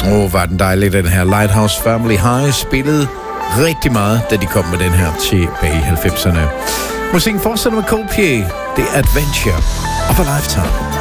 Var den dejlig, den her Lighthouse Family High spillede rigtig meget, da de kom med den her tilbage i 90'erne. Musikken fortsætter med Coldplay. Det er Adventure of a Lifetime.